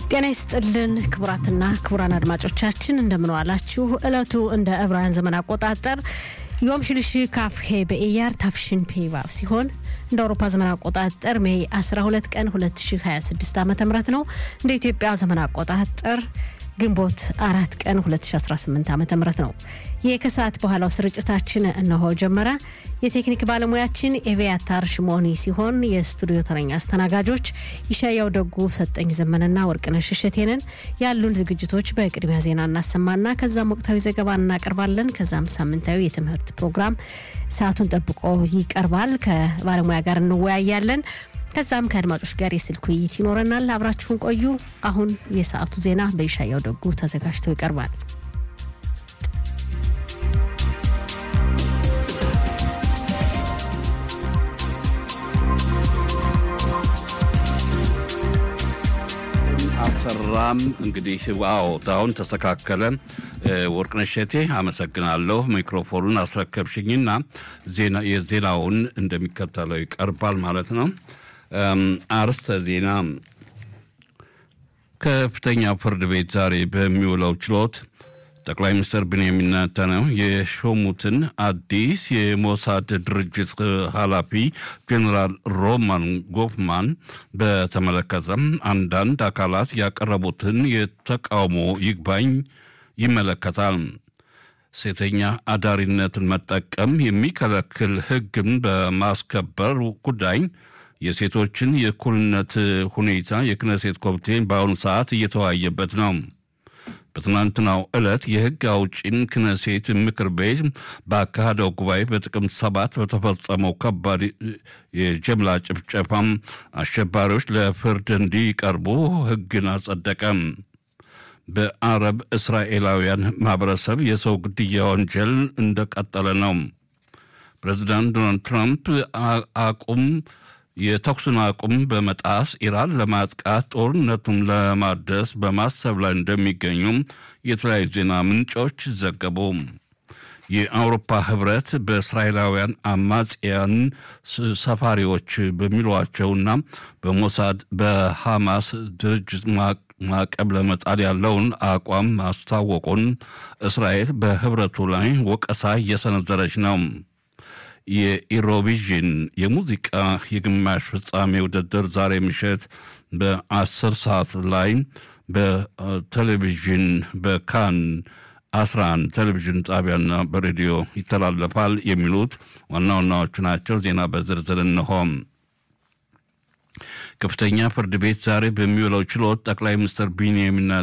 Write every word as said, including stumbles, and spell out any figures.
ጤና ይስጥልን ክቡራትና ክቡራን አድማጮቻችን እንደምን ዋላችሁ። እለቱ እንደ ዕብራውያን ዘመን አቆጣጠር ዮም ሽልሽ ካፍ ሄ በኢያር ታፍሽን ፔቫፍ ሲሆን እንደ አውሮፓ ዘመን አቆጣጠር ሜይ አስራ ሁለት ቀን ሁለት ሺህ ሃያ ስድስት ዓመተ ምህረት ነው። እንደ ኢትዮጵያ ዘመን አቆጣጠር ግንቦት አራት ቀን ሁለት ሺህ አስራ ስምንት ዓመተ ምህረት ነው። የከሰዓት በኋላው ስርጭታችን እነሆ ጀመረ። የቴክኒክ ባለሙያችን ኤቪያታር ሽሞኒ ሲሆን የስቱዲዮ ተረኛ አስተናጋጆች ይሻያው ደጉ፣ ሰጠኝ ዘመንና ወርቅነሽ እሸቴንን። ያሉን ዝግጅቶች በቅድሚያ ዜና እናሰማና ከዛም ወቅታዊ ዘገባ እናቀርባለን። ከዛም ሳምንታዊ የትምህርት ፕሮግራም ሰዓቱን ጠብቆ ይቀርባል። ከባለሙያ ጋር እንወያያለን። ከዛም ከአድማጮች ጋር የስልክ ውይይት ይኖረናል። አብራችሁን ቆዩ። አሁን የሰዓቱ ዜና በይሻያው ደጉ ተዘጋጅቶ ይቀርባል። አሰራም እንግዲህ ዋው ታውን ተስተካከለ። ወርቅነሽ እሸቴ አመሰግናለሁ። ማይክሮፎኑን አስረከብሽኝና ዜና የዜናውን እንደሚከተለው ይቀርባል ማለት ነው። አርስተ ዜና። ከፍተኛ ፍርድ ቤት ዛሬ በሚውለው ችሎት ጠቅላይ ሚኒስትር ቤንያሚን ኔታንያሁ የሾሙትን አዲስ የሞሳድ ድርጅት ኃላፊ ጀነራል ሮማን ጎፍማን በተመለከተ አንዳንድ አካላት ያቀረቡትን የተቃውሞ ይግባኝ ይመለከታል። ሴተኛ አዳሪነትን መጠቀም የሚከለክል ሕግን በማስከበር ጉዳይ የሴቶችን የእኩልነት ሁኔታ የክነሴት ኮሚቴ በአሁኑ ሰዓት እየተወያየበት ነው። በትናንትናው ዕለት የሕግ አውጪን ክነሴት ምክር ቤት ባካሄደው ጉባኤ በጥቅምት ሰባት በተፈጸመው ከባድ የጅምላ ጭፍጨፋም አሸባሪዎች ለፍርድ እንዲቀርቡ ሕግን አጸደቀም። በአረብ እስራኤላውያን ማህበረሰብ የሰው ግድያ ወንጀል እንደቀጠለ ነው። ፕሬዝዳንት ዶናልድ ትራምፕ አቁም የተኩስን አቁም በመጣስ ኢራን ለማጥቃት ጦርነቱን ለማድረስ በማሰብ ላይ እንደሚገኙ የተለያዩ ዜና ምንጮች ዘገቡ። የአውሮፓ ህብረት በእስራኤላውያን አማጽያን ሰፋሪዎች በሚሏቸውና በሞሳድ በሐማስ ድርጅት ማዕቀብ ለመጣል ያለውን አቋም ማስታወቁን እስራኤል በህብረቱ ላይ ወቀሳ እየሰነዘረች ነው። የኢሮቪዥን የሙዚቃ የግማሽ ፍጻሜ ውድድር ዛሬ ምሽት በአስር ሰዓት ላይ በቴሌቪዥን በካን አስራ አንድ ቴሌቪዥን ጣቢያና በሬዲዮ ይተላለፋል የሚሉት ዋና ዋናዎቹ ናቸው። ዜና በዝርዝር እንሆ። ከፍተኛ ፍርድ ቤት ዛሬ በሚውለው ችሎት ጠቅላይ ሚኒስትር ቤንያሚን